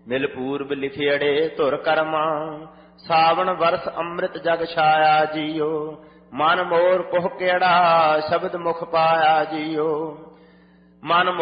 ਮਿਲ ਪੂਰਬ ਲਿਖਿਅੜੇ ਧੁਰ ਕਰਮਾ, ਸਾਵਣ ਵਰਸ ਅੰਮ੍ਰਿਤ ਜਗ ਛਾਇਆ ਜੀਓ। ਮਨ ਮੋਰ ਕੁਹ ਕਿਹੜਾ, ਸ਼ਬਦ ਮੁਖ ਪਾਇਆ ਜੀਓ। ਮਨ